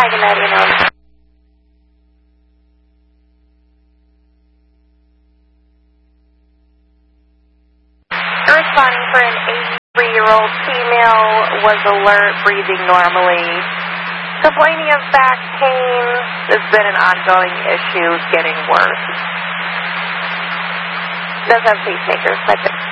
Hi, good night, you Responding for an 83-year-old female, was alert, breathing normally, complaining of back pain. It's been an ongoing issue, getting worse. Does have pacemakers,